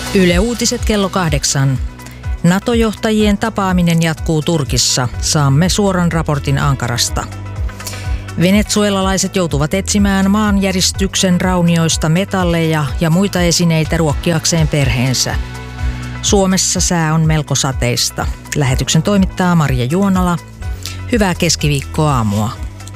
Yle Uutiset kello 8. NATO-johtajien tapaaminen jatkuu Turkissa. Saamme suoran raportin Ankarasta. Venezuelalaiset joutuvat etsimään maanjäristyksen raunioista metalleja ja muita esineitä ruokkiakseen perheensä. Suomessa sää on melko sateista. Lähetyksen toimittaa Marja Juonala. Hyvää keskiviikkoaamua.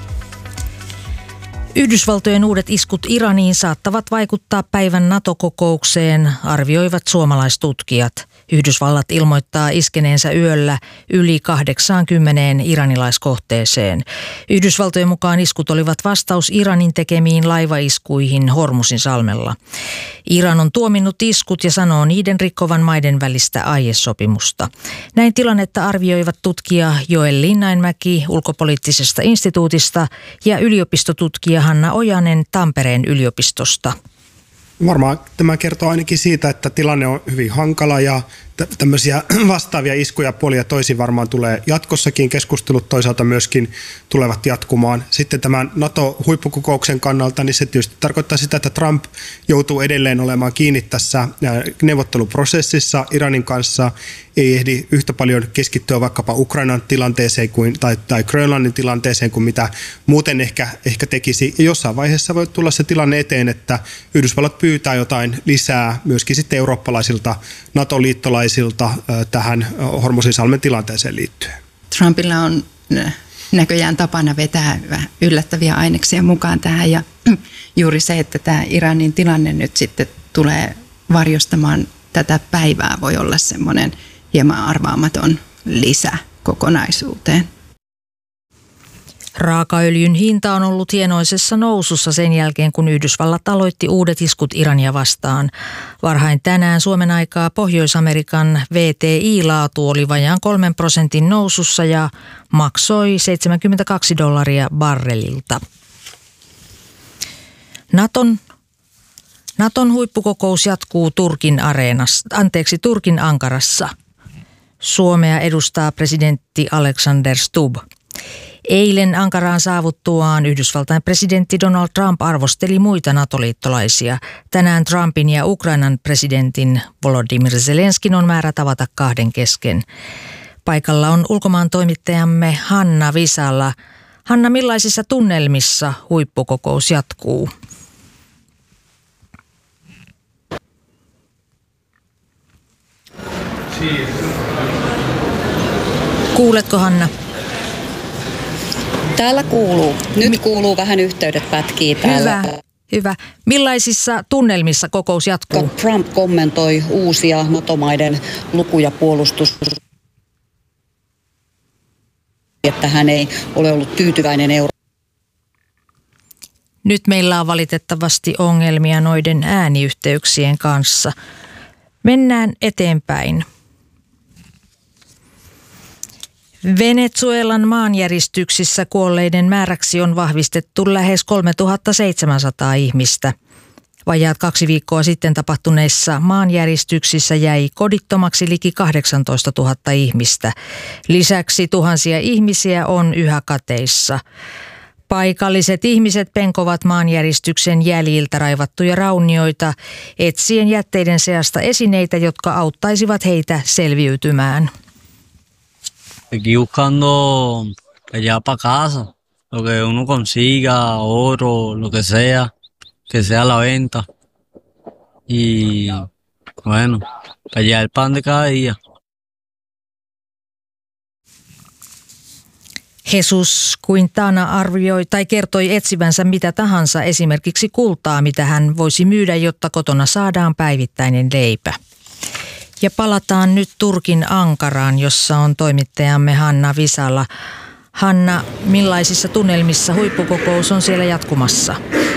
Yhdysvaltojen uudet iskut Iraniin saattavat vaikuttaa päivän NATO-kokoukseen, arvioivat suomalaistutkijat. Yhdysvallat ilmoittaa iskeneensä yöllä yli 80 iranilaiskohteeseen. Yhdysvaltojen mukaan iskut olivat vastaus Iranin tekemiin laivaiskuihin Hormuzin salmella. Iran on tuominnut iskut ja sanoo niiden rikkovan maiden välistä aiesopimusta. Näin tilannetta arvioivat tutkija Joel Linnainmäki ulkopoliittisesta instituutista ja yliopistotutkija Hanna Ojanen Tampereen yliopistosta. Varmaan tämä kertoo ainakin siitä, että tilanne on hyvin hankala ja tämmöisiä vastaavia iskuja puolin ja toisin varmaan tulee jatkossakin. Keskustelut toisaalta myöskin tulevat jatkumaan. Sitten tämän NATO-huippukokouksen kannalta, niin se tietysti tarkoittaa sitä, että Trump joutuu edelleen olemaan kiinni tässä neuvotteluprosessissa Iranin kanssa. Ei ehdi yhtä paljon keskittyä vaikkapa Ukrainan tilanteeseen tai Grönlannin tilanteeseen kuin mitä muuten ehkä tekisi. Ja jossain vaiheessa voi tulla se tilanne eteen, että Yhdysvallat pyytää jotain lisää myöskin sitten eurooppalaisilta NATO-liittolaisilta tähän Hormuzin salmen tilanteeseen liittyen. Trumpilla on näköjään tapana vetää yllättäviä aineksia mukaan tähän ja juuri se, että tämä Iranin tilanne nyt sitten tulee varjostamaan tätä päivää, voi olla semmoinen hieman arvaamaton lisä kokonaisuuteen. Raakaöljyn hinta on ollut hienoisessa nousussa sen jälkeen, kun Yhdysvallat aloitti uudet iskut Irania vastaan. Varhain tänään Suomen aikaa Pohjois-Amerikan WTI-laatu oli vajaan 3% nousussa ja maksoi $72 barrelilta. Naton huippukokous jatkuu Turkin Ankarassa. Suomea edustaa presidentti Alexander Stubb. Eilen Ankaraan saavuttuaan Yhdysvaltain presidentti Donald Trump arvosteli muita NATO-liittolaisia. Tänään Trumpin ja Ukrainan presidentin Volodymyr Zelenskin on määrä tavata kahden kesken. Paikalla on ulkomaan toimittajamme Hanna Visala. Hanna, millaisissa tunnelmissa huippukokous jatkuu? Kuuletko, Hanna? Täällä kuuluu. Nyt kuuluu vähän yhteydet pätkii täällä. Hyvä. Millaisissa tunnelmissa kokous jatkuu? Trump kommentoi uusia NATO-maiden lukuja puolustus, että hän ei ole ollut tyytyväinen Nyt meillä on valitettavasti ongelmia noiden ääniyhteyksien kanssa. Mennään eteenpäin. Venezuelan maanjäristyksissä kuolleiden määräksi on vahvistettu lähes 3700 ihmistä. Vajaat 2 viikkoa sitten tapahtuneissa maanjäristyksissä jäi kodittomaksi liki 18 000 ihmistä. Lisäksi tuhansia ihmisiä on yhä kateissa. Paikalliset ihmiset penkovat maanjäristyksen jäljiltä raivattuja raunioita etsien jätteiden seasta esineitä, jotka auttaisivat heitä selviytymään. Aquí buscando allá para casa, lo que uno consiga, oro, lo que sea la venta. Y bueno, allá el pan de cada día. Jesus Quintana kertoi etsivänsä mitä tahansa, esimerkiksi kultaa, mitä hän voisi myydä, jotta kotona saadaan päivittäinen leipä. Ja palataan nyt Turkin Ankaraan, jossa on toimittajamme Hanna Visala. Hanna, millaisissa tunnelmissa huippukokous on siellä jatkumassa?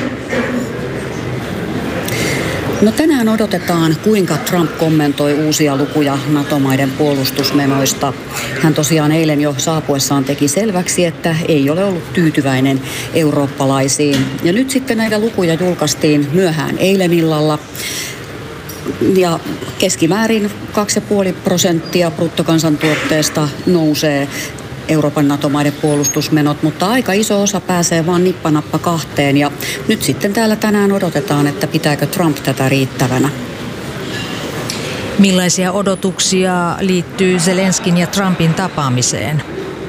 No tänään odotetaan, kuinka Trump kommentoi uusia lukuja NATO-maiden puolustusmenoista. Hän tosiaan eilen jo saapuessaan teki selväksi, että ei ole ollut tyytyväinen eurooppalaisiin. Ja nyt sitten näitä lukuja julkaistiin myöhään eilen illalla. Ja keskimäärin 2,5% bruttokansantuotteesta nousee Euroopan NATO-maiden puolustusmenot, mutta aika iso osa pääsee vaan nippanappa 2. Ja nyt sitten täällä tänään odotetaan, että pitääkö Trump tätä riittävänä. Millaisia odotuksia liittyy Zelenskin ja Trumpin tapaamiseen?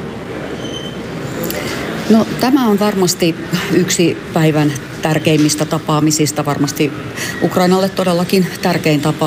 No, tämä on varmasti yksi päivän tärkeimmistä tapaamisista, varmasti Ukrainalle todellakin tärkein tapaaminen.